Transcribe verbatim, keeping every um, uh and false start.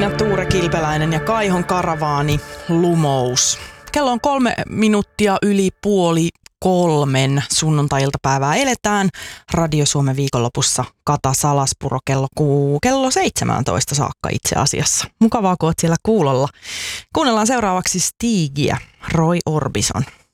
Siinä Tuure Kilpeläinen ja Kaihon karavaani Lumous. Kello on kolme minuuttia yli puoli kolmen sunnuntai-iltapäivää eletään. Radio Suomen viikonlopussa Kata Salaspuro kello, kuu, kello seitsemäntoista saakka itse asiassa. Mukavaa, kun oot siellä kuulolla. Kuunnellaan seuraavaksi Stigiä, Roy Orbison.